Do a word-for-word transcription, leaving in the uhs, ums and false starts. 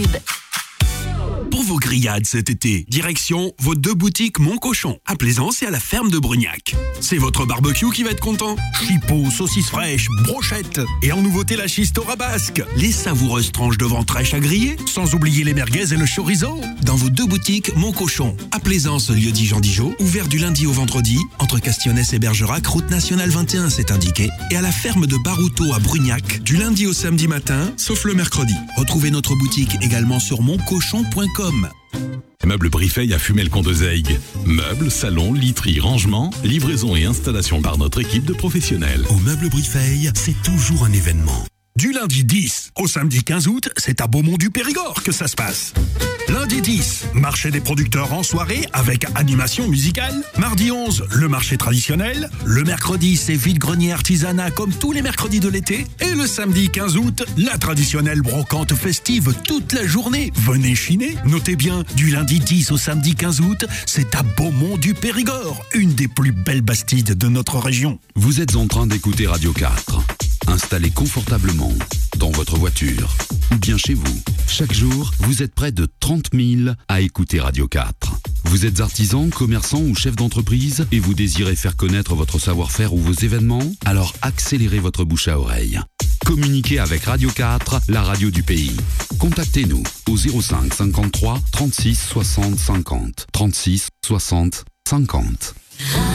pub. Pour vos grillades cet été, direction vos deux boutiques Mon Cochon, à Plaisance et à la ferme de Brugnac. C'est votre barbecue qui va être content. Chipots, saucisses fraîches, brochettes et en nouveauté la schiste au rabasque. Les savoureuses tranches de ventrèche à griller, sans oublier les merguez et le chorizo. Dans vos deux boutiques Mon Cochon, à Plaisance, lieu-dit Jean Dijon, ouvert du lundi au vendredi, entre Castionnès et Bergerac, route nationale vingt et un, c'est indiqué, et à la ferme de Barouto à Brugnac, du lundi au samedi matin, sauf le mercredi. Retrouvez notre boutique également sur mon cochon point com. Meubles Brifeil à Fumel-Condezaygues. Meubles, salons, literie, rangement, livraison et installation par notre équipe de professionnels. Au Meubles Brifeil, c'est toujours un événement. Du lundi dix au samedi quinze août, c'est à Beaumont-du-Périgord que ça se passe. Lundi dix, marché des producteurs en soirée avec animation musicale. Mardi onze, le marché traditionnel. Le mercredi, c'est vide-grenier artisanat comme tous les mercredis de l'été. Et le samedi quinze août, la traditionnelle brocante festive toute la journée. Venez chiner. Notez bien, du lundi dix au samedi quinze août, c'est à Beaumont-du-Périgord, une des plus belles bastides de notre région. Vous êtes en train d'écouter Radio quatre. Installez confortablement dans votre voiture ou bien chez vous. Chaque jour, vous êtes près de trente mille à écouter Radio quatre. Vous êtes artisan, commerçant ou chef d'entreprise et vous désirez faire connaître votre savoir-faire ou vos événements? Alors accélérez votre bouche à oreille. Communiquez avec Radio quatre, la radio du pays. Contactez-nous au zéro cinq cinquante-trois trente-six soixante cinquante. trente-six soixante cinquante.